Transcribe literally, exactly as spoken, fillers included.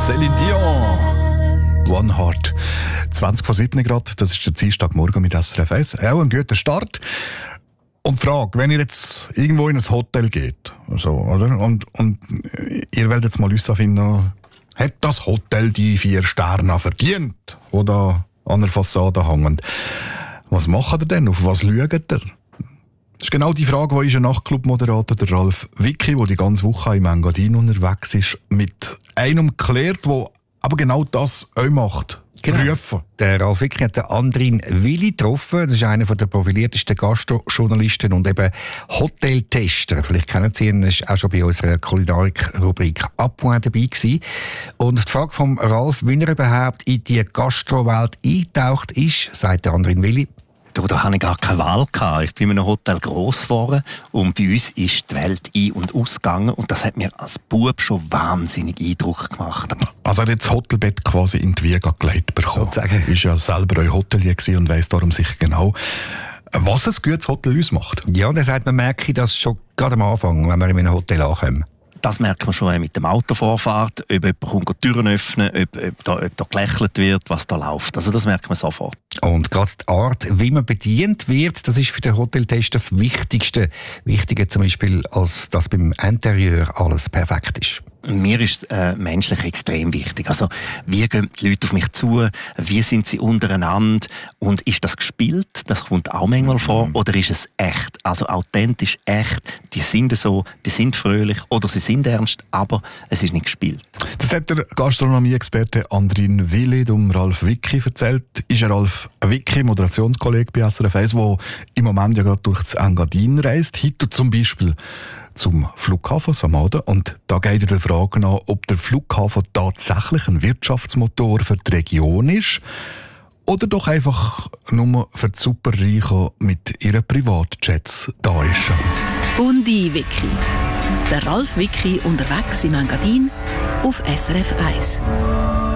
Céline Dion. One Heart. zwanzig vor sieben Grad, das ist der Dienstagmorgen mit S R F eins. Auch ein guter Start. Und die Frage, wenn ihr jetzt irgendwo in ein Hotel geht, also, oder? Und, und ihr wollt jetzt mal herausfinden, hat das Hotel die vier Sterne verdient, die da an der Fassade hängen? Was macht ihr denn? Auf was schaut ihr? Das ist genau die Frage, die unser Nachtclub-Moderator, der Ralf Wicki, der die ganze Woche im Engadin unterwegs ist, mit einem klärt, der aber genau das auch macht. Genau. Der Ralf Wicki hat den Andrin Willi getroffen. Das ist einer der profiliertesten Gastrojournalisten und eben Hoteltester. Vielleicht kennen Sie ihn, er war auch schon bei unserer Kulinarik-Rubrik «Appoint» dabei gewesen. Und die Frage von Ralf, wie er überhaupt in die Gastrowelt eingetaucht ist, sagt der Andrin Willi. Da, da hatte ich gar keine Wahl gehabt. Ich bin in einem Hotel gross geworden und bei uns ist die Welt ein- und ausgegangen und das hat mir als Bub schon wahnsinnig Eindruck gemacht. Also er hat das Hotelbett quasi in die Wiege gelegt bekommen. Sozusagen. Er war ja selber ein Hotelier und weiss darum sicher genau, was ein gutes Hotel ausmacht. Ja, und er sagt, man merke das schon gerade am Anfang, wenn wir in einem Hotel ankommen. Das merkt man schon mit dem Autovorfahrt, ob jemand kommt, die Türen öffnen, ob, ob, da, ob da gelächelt wird, was da läuft. Also das merkt man sofort. Und gerade die Art, wie man bedient wird, das ist für den Hoteltest das Wichtigste. Wichtiger zum Beispiel, als dass beim Interieur alles perfekt ist. Mir ist äh, menschlich extrem wichtig. Also, wie gehen die Leute auf mich zu? Wie sind sie untereinander? Und ist das gespielt? Das kommt auch manchmal vor. Oder ist es echt? Also authentisch, echt. Die sind so, die sind fröhlich oder sie sind ernst, aber es ist nicht gespielt. Das hat der Gastronomie-Experte Andrin Willi um Ralf Wicki erzählt. Ist Ralf Wicki, Moderationskollege bei S R F eins, der im Moment ja gerade durch das Engadin reist. Heute zum Beispiel zum Flughafen Samaden. Und da geht er der Frage nach, ob der Flughafen tatsächlich ein Wirtschaftsmotor für die Region ist oder doch einfach nur für die Superreichen mit ihren Privatjets da ist. Bundi Wicki. Der Ralf Wicki unterwegs im Engadin auf S R F eins.